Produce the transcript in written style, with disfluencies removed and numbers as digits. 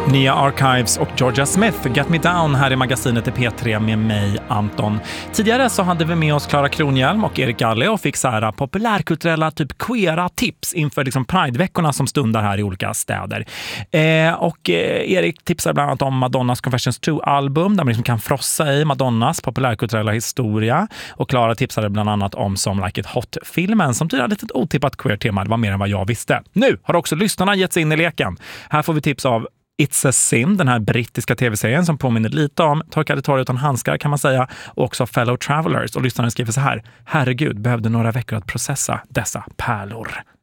Nia Archives och Georgia Smith, Get Me Down här i magasinet i P3 med mig, Anton. Tidigare så hade vi med oss Clara Kronhjelm och Erik Galle och fick så här populärkulturella typ queera tips inför liksom Pride-veckorna som stundar här i olika städer. Erik tipsade bland annat om Madonnas Confessions 2-album där man liksom kan frossa i Madonnas populärkulturella historia, och Clara tipsade bland annat om Some Like It Hot-filmen som tydligen hade ett otippat queer-tema. Det var mer än vad jag visste. Nu har också lyssnarna gett sig in i leken. Här får vi tips av It's a Sin, den här brittiska tv-serien som påminner lite om Torkade torg utan handskar kan man säga, och också Fellow Travelers. Och lyssnaren skriver så här: herregud, behövde några veckor att processa dessa pärlor.